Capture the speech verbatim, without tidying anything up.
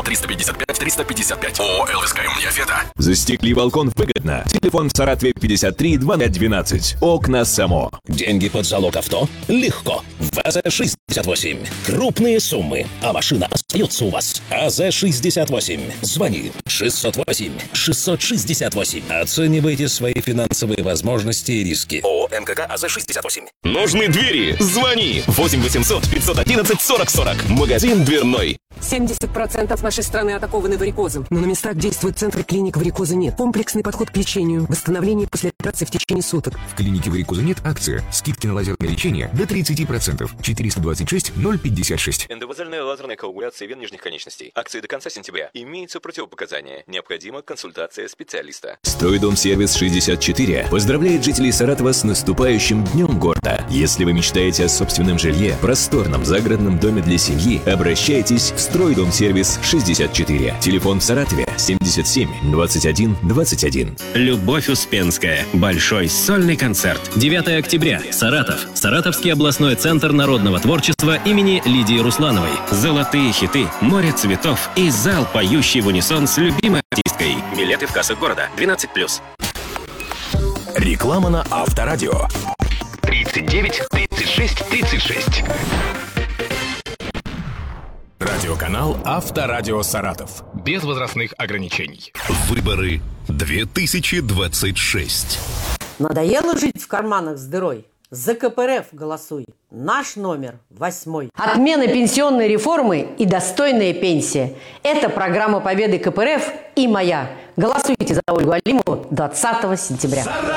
триста пятьдесят пять триста пятьдесят пять. ООО ЛСК «Умниофета». Застекли балкон выгодно. Телефон в Саратове пятьдесят три двадцать двенадцать. Окна САМО. Деньги под залог авто? Легко. В АЗ шестьдесят восемь. Крупные суммы, а машина остается у вас. АЗ шестьдесят восемь. Звони шестьсот восемь шестьсот шестьдесят восемь. Оценивайте свои финансовые возможности и риски. ООО МКК АЗ шестьдесят восемь. Нужны двери? Звони. восемь восемьсот пятьсот одиннадцать сорок сорок. Магазин дверной. семьдесят процентов нашей страны атакованы варикозом. Но на местах действуют центры клиник варикоза нет. Комплексный подход к лечению. Восстановление после операции в течение суток. В клинике варикоза нет акция. Скидки на лазерное лечение до тридцати процентов. четыреста двадцать шесть ноль пятьдесят шесть. Эндовазальная лазерная коагуляция вен нижних конечностей. Акции до конца сентября. Имеются противопоказания. Необходима консультация специалиста. Стройдомсервис шестьдесят четыре поздравляет жителей Саратова с наступающим Днем города. Если вы мечтаете о собственном жилье, просторном загородном доме для семьи, обращайтесь в Стройдомсервис шестьдесят четыре. Телефон в Саратове семьдесят семь двадцать один двадцать один. Любовь Успенская. Большой сольный концерт. девятого октября. Саратов. Саратовский областной центр народного творчества имени Лидии Руслановой. Золотые хиты, море цветов и зал, поющий в унисон с любимой артисткой. Билеты в кассах города. двенадцать плюс. Реклама на Авторадио. тридцать девять тридцать шесть тридцать шесть. Радиоканал Авторадио Саратов. Без возрастных ограничений. Выборы две тысячи двадцать шесть. Надоело жить в карманах с дырой? За КПРФ голосуй. Наш номер восьмой. Отмена пенсионной реформы и достойная пенсия. Это программа победы КПРФ и моя. Голосуйте за Ольгу Алимову двадцатого сентября.